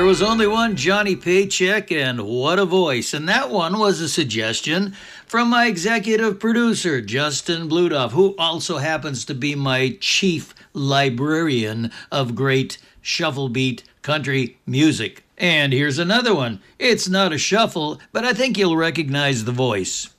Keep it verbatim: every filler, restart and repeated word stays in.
was only one Johnny Paycheck, and what a voice. And that one was a suggestion from my executive producer, Justin Bludoff, who also happens to be my chief librarian of great shuffle beat country music. And here's another one. It's not a shuffle, but I think you'll recognize the voice.